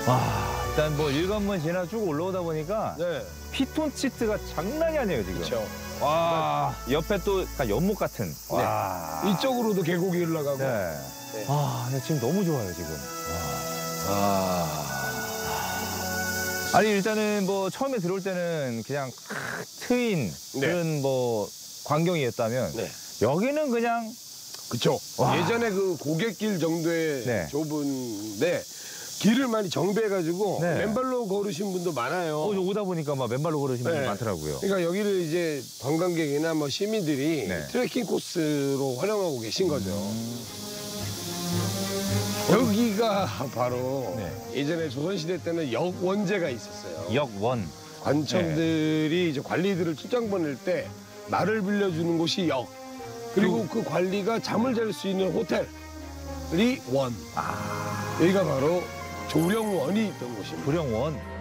와, 일단 뭐 일관문 지나 쭉 올라오다 보니까 네. 피톤치드가 장난이 아니에요, 지금. 그렇죠. 와, 옆에 또 약간 연못 같은. 와. 이쪽으로도 계곡이 흘러가고. 네. 네. 아, 근데 지금 너무 좋아요, 지금. 아. 아니, 일단은 뭐 처음에 들어올 때는 그냥 트인 그런 뭐 광경이었다면 네. 여기는 그냥 그쵸. 와. 예전에 그 고갯길 정도의 네. 좁은데 길을 많이 정비해가지고 네. 맨발로 걸으신 분도 많아요. 오다 보니까 막 맨발로 걸으시는 분들 네. 많더라고요. 그러니까 여기를 이제 관광객이나 뭐 시민들이 네. 트레킹 코스로 활용하고 계신 거죠. 여기가 바로 네. 예전에 조선시대 때는 역원제가 있었어요. 역원. 관청들이 이제 관리들을 출장 보낼 때 말을 빌려주는 곳이 역. 그리고 그 관리가 잠을 잘 수 있는 호텔이 원. 여기가 바로 조령원이 있던 곳입니다. 조령원.